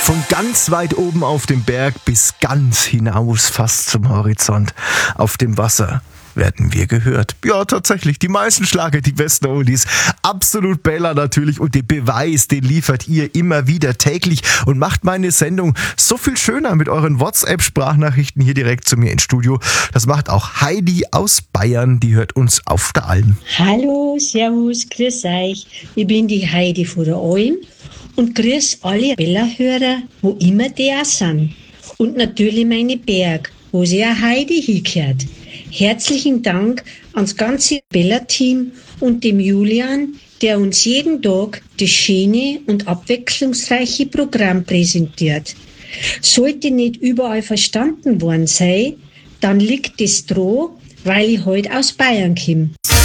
Von ganz weit oben auf dem Berg bis ganz hinaus, fast zum Horizont, auf dem Wasser werden wir gehört. Ja, tatsächlich, die meisten Schlager, die besten Oldies. Absolut Bella natürlich, und den Beweis, den liefert ihr immer wieder täglich und macht meine Sendung so viel schöner mit euren WhatsApp-Sprachnachrichten hier direkt zu mir ins Studio. Das macht auch Heidi aus Bayern, die hört uns auf der Alm. Hallo, servus, grüß euch. Ich bin die Heidi von der Alm und grüß alle Bella-Hörer, wo immer die auch sind. Und natürlich meine Berg, wo sie auch Heidi hingehört. Herzlichen Dank ans ganze Bella-Team und dem Julian, der uns jeden Tag das schöne und abwechslungsreiche Programm präsentiert. Sollte nicht überall verstanden worden sein, dann liegt es dran, weil ich heute aus Bayern komme.